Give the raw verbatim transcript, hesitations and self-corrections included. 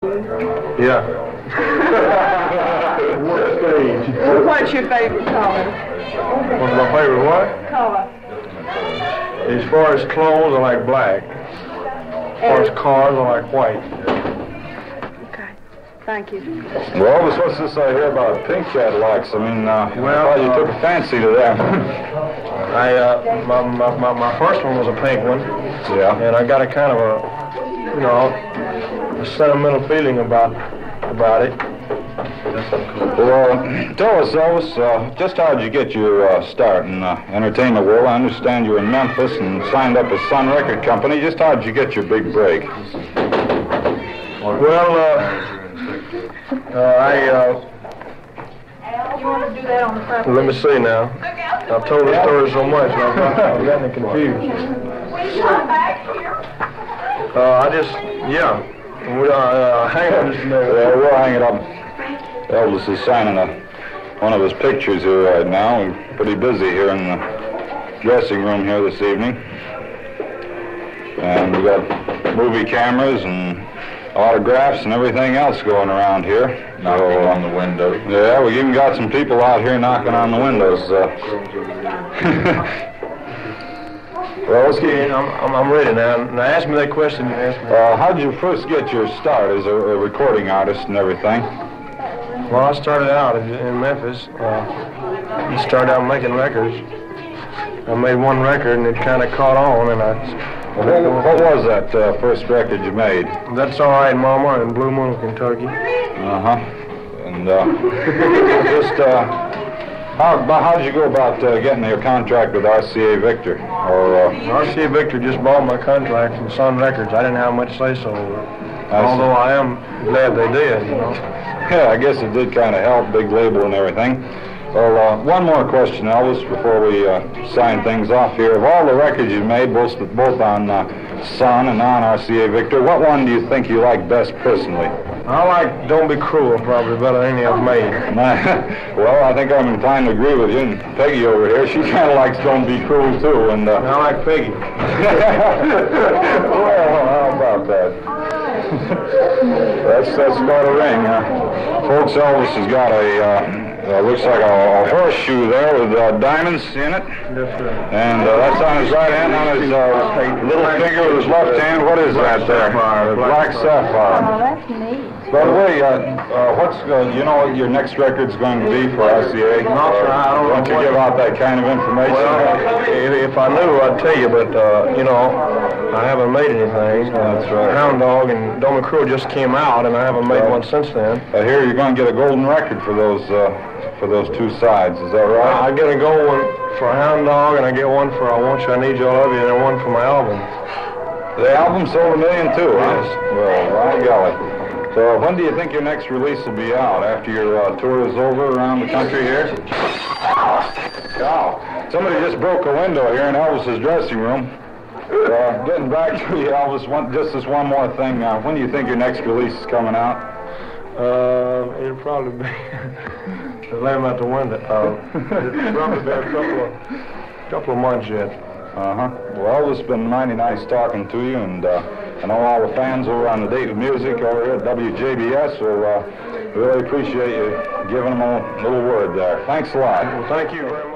Yeah. What stage? What's your favorite color? What's my favorite what? Color. As far as clothes, I like black. As far as cars, I like white. Okay. Thank you. Well, Elvis, what's this I hear about pink Cadillacs? I mean, uh, Well, I thought you uh, took a fancy to them. I, uh, my, my, my, my first one was a pink one. Yeah. And I got a kind of a, you know, a sentimental feeling about, about it. Well, uh, tell us, Elvis, uh, just how did you get your uh, start in uh, entertainment world? I understand you were in Memphis and signed up with Sun Record Company. Just how did you get your big break? Well, uh, uh, I, uh, You want to do that on the front? let me see now. I've told the story so much, I've, I've gotten confused. Uh, I just, yeah. We, uh, uh, hang on just a minute. Yeah, we'll hang it up. Elvis is signing a, one of his pictures here right now. We're pretty busy here in the dressing room here this evening. And we got movie cameras and autographs and everything else going around here. Knocking So, uh, on the window. Yeah, we even got some people out here knocking on the windows. Uh, well, let's Okay, get, I'm, I'm, I'm ready now. Now ask me that question you asked me. uh, how did you first get your start as a, a recording artist and everything? Well, I started out in in Memphis. Uh, I started out making records. I made one record and it kind of caught on, and I. What, what was that uh, first record you made? That's All Right, Mama, in Blue Moon, Kentucky. Uh-huh. And uh, just, uh, how, about- how did you go about uh, getting your contract with R C A Victor? Or, uh, R C A Victor just bought my contract from Sun Records. I didn't have much say-so over it. I see. Although I am glad they did, you know. yeah, I guess it did kind of help, big label and everything. Well, uh, one more question, Elvis, before we uh, sign things off here. Of all the records you've made, both, both on uh, Sun and on R C A Victor, what one do you think you like best personally? I like Don't Be Cruel probably better than any I've made. Well, I think I'm inclined to agree with you. And Peggy over here, she kind of likes Don't Be Cruel, too. And uh, I like Peggy. well, how about that? that's that's about a ring, huh? Folks, Elvis has got a, uh, uh, looks like a, a horseshoe there with uh, diamonds in it. That's right. And uh, that's on his right hand, on his uh, little finger with his left hand. What is that there? Sapphire. Black sapphire. Oh, that's neat. By the way, uh, uh, what's uh, you know what your next record's going to be for R C A? No, sir, I don't know Want to what- give out that kind of information? Well, if, if I knew, I'd tell you, but, uh, you know, I haven't made anything. That's right. Hound Dog and Don't Be Cruel just came out, and I haven't made Right. one since then. I hear you're going to get a golden record for those uh, for those two sides. Is that I, right? I get a gold one for Hound Dog, and I get one for I Want You, I Need You, I Love You, and then one for my album. The album sold a million too, huh? Yes. Well, my golly. So when do you think your next release will be out? After your uh, tour is over around the country here? Wow. Somebody just broke a window here in Elvis's dressing room. Uh, getting back to you, Elvis, one, just this one more thing. Uh, when do you think your next release is coming out? Uh, it'll probably be, to lay 'em out the window, uh, it'll probably be a couple of, couple of months yet. Uh-huh. Well, it's been mighty nice talking to you, and uh, I know all the fans over on the Date with Music over here at W J B S will uh, really appreciate you giving them a little word there. Thanks a lot. Well, thank you very much.